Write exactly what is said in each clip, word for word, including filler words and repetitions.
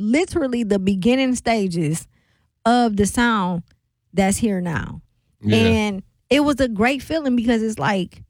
literally the beginning stages of the sound that's here now. Yeah. And it was a great feeling because it's like,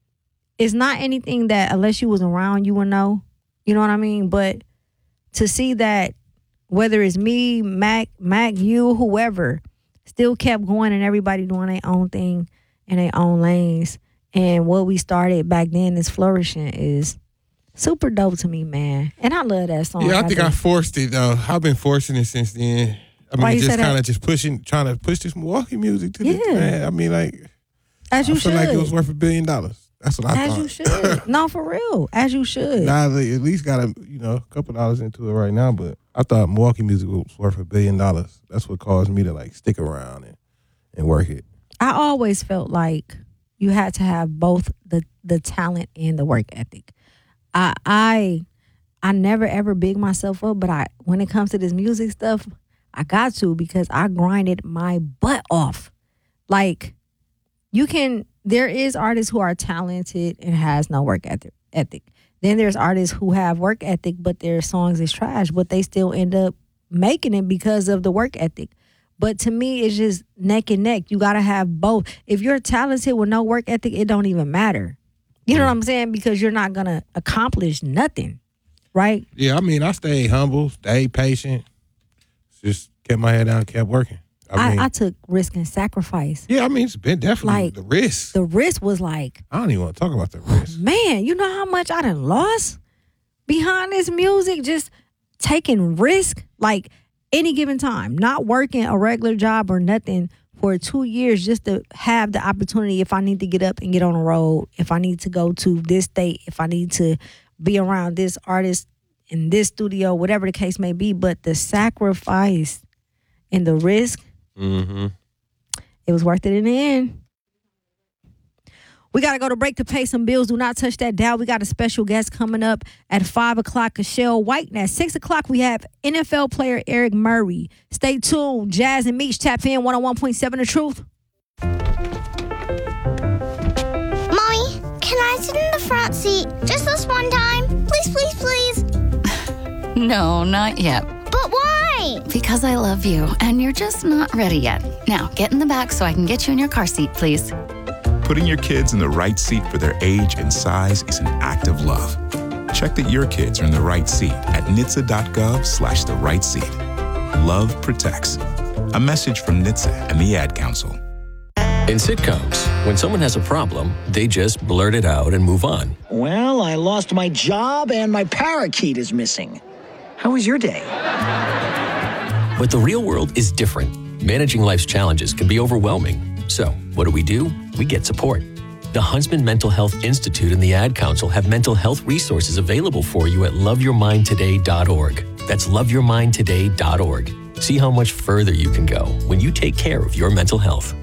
it's not anything that unless you was around, you would know. You know what I mean? But to see that whether it's me, Mac, Mac, you, whoever, still kept going and everybody doing their own thing in their own lanes. And what we started back then is flourishing is super dope to me, man. And I love that song. Yeah, I think I, I forced it, though. I've been forcing it since then. I mean, just kind of just pushing, trying to push this Milwaukee music to yeah. this, man. I mean, like, As you I feel should. like it was worth a billion dollars. That's what I As thought. you should. No, for real. As you should. Now, at least got a, you know, a couple dollars into it right now, but I thought Milwaukee music was worth a billion dollars. That's what caused me to, like, stick around and, and work it. I always felt like you had to have both the, the talent and the work ethic. I I I never ever big myself up, but I when it comes to this music stuff, I got to because I grinded my butt off. Like, you can, there is artists who are talented and has no work ethic. ethic. Then there's artists who have work ethic, but their songs is trash, but they still end up making it because of the work ethic. But to me, it's just neck and neck. You got to have both. If you're talented with no work ethic, it don't even matter. You know what I'm saying? Because you're not going to accomplish nothing, right? Yeah, I mean, I stayed humble, stayed patient, just kept my head down, kept working. I, mean, I, I took risk and sacrifice. Yeah, I mean, it's been definitely like, the risk. The risk was like, I don't even want to talk about the risk. Man, you know how much I done lost behind this music, just taking risk, like any given time, not working a regular job or nothing for two years just to have the opportunity if I need to get up and get on the road, if I need to go to this state, if I need to be around this artist in this studio, whatever the case may be. But the sacrifice and the risk, mm-hmm. it was worth it in the end. We got to go to break to pay some bills. Do not touch that dial. We got a special guest coming up at five o'clock, Cashel White. And at six o'clock, we have N F L player Eric Murray. Stay tuned. Jazz and Meech, tap in one oh one point seven The Truth. Mommy, can I sit in the front seat just this one time? Please, please, please. No, not yet. But why? Because I love you, and you're just not ready yet. Now, get in the back so I can get you in your car seat, please. Putting your kids in the right seat for their age and size is an act of love. Check that your kids are in the right seat at N H T S A dot gov slash the right seat. Love protects. A message from N H T S A and the Ad Council. In sitcoms, when someone has a problem, they just blurt it out and move on. Well, I lost my job and my parakeet is missing. How was your day? But the real world is different. Managing life's challenges can be overwhelming. So, what do we do? We get support. The Huntsman Mental Health Institute and the Ad Council have mental health resources available for you at love your mind today dot org. That's love your mind today dot org. See how much further you can go when you take care of your mental health.